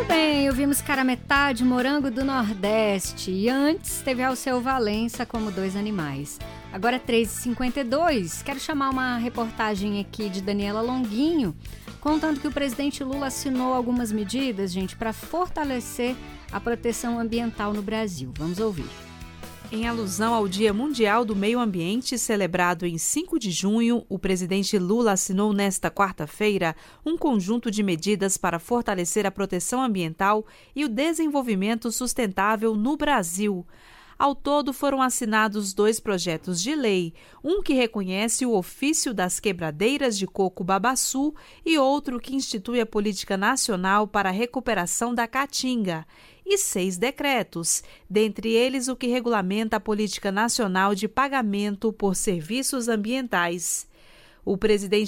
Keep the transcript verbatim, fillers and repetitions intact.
bem, ouvimos Cara Metade, Morango do Nordeste. E antes teve Alceu Valença como Dois Animais. Agora é três e cinquenta e dois. Quero chamar uma reportagem aqui de Daniela Longuinho, contando que o presidente Lula assinou algumas medidas, gente, para fortalecer a proteção ambiental no Brasil. Vamos ouvir. Em alusão ao Dia Mundial do Meio Ambiente, celebrado em cinco de junho, o presidente Lula assinou nesta quarta-feira um conjunto de medidas para fortalecer a proteção ambiental e o desenvolvimento sustentável no Brasil. Ao todo, foram assinados dois projetos de lei, um que reconhece o ofício das quebradeiras de coco babaçu e outro que institui a Política Nacional para a Recuperação da Caatinga, e seis decretos, dentre eles o que regulamenta a Política Nacional de Pagamento por Serviços Ambientais. O presidente